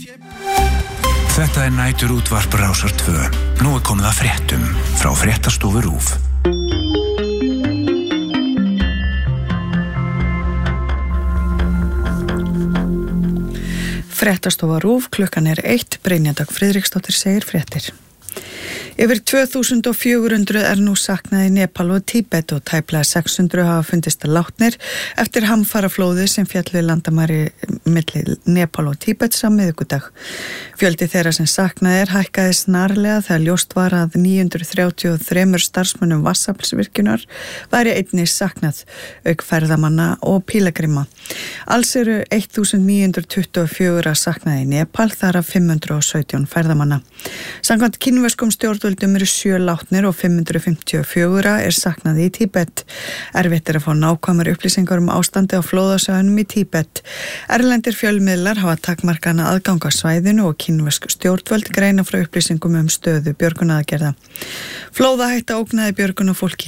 Þetta nætur útvarp Rásar 2. Nú komið að fréttum frá Fréttastofu RÚV. Fréttastofa RÚV, klukkan 1, Brynja Dögg Friðriksdóttir segir fréttir. Yfir 2400 nú saknað í Nepal og Tíbet og tæplega 600 hafa fundist látnir eftir hamfaraflóðið sem féll við landamæri milli Nepal og Tíbet miðvikudag. Fjöldi þeirra sem saknað hækkaði snarlega þegar ljóst var að 933 starfsmönnum vatnsaflsvirkjunar væri einnig saknað, auk ferðamanna og pílagrima. Alls eru 1924 saknað í Nepal, þar af 517 ferðamanna. Samkvæmt kínverskum stjórnvöldum eru 7 látnir og 554 saknað í Tíbet. Erfitt að fá nákvæmar upplýsingar ástandi á flóðasvæðunum í Tíbet. Erlendir fjölmiðlar hafa takmarkana aðgang að svæðinu og kínversk stjórnvöld greina frá upplýsingum stöðu björgunaraðgerða. Flóðahætta ógnaði björgunarfólki